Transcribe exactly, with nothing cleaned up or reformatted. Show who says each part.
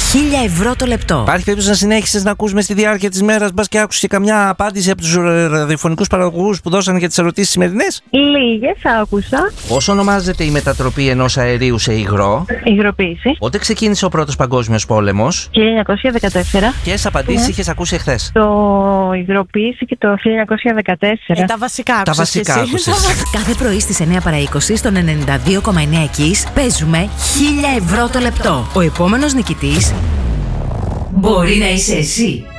Speaker 1: χίλια ευρώ το λεπτό.
Speaker 2: Υπάρχει περίπτωση να συνέχισες να ακούς μες στη διάρκεια της μέρας, μπας και άκουσες και καμιά απάντηση από τους ραδιοφωνικούς παραγωγούς που δώσανε για τις ερωτήσεις σημερινές?
Speaker 3: Λίγες άκουσα.
Speaker 2: Πώς ονομάζεται η μετατροπή ενός αερίου σε υγρό?
Speaker 3: Υγροποίηση.
Speaker 2: Πότε ξεκίνησε ο Πρώτος Παγκόσμιος Πόλεμος?
Speaker 3: χίλια εννιακόσια δεκατέσσερα.
Speaker 2: Ποιες απαντήσεις είχες ακούσει εχθές?
Speaker 3: Το υγροποίηση και το χίλια εννιακόσια δεκατέσσερα.
Speaker 1: Ε, τα βασικά άκουσες.
Speaker 2: Τα βασικά
Speaker 1: και εσύ.
Speaker 2: άκουσες.
Speaker 1: Κάθε πρωί στις εννιά παρά είκοσι στον ενενήντα δύο κόμμα εννιά Kiss παίζουμε χίλια ευρώ το λεπτό. Ο επόμενος νικητής μπορεί να είσαι εσύ.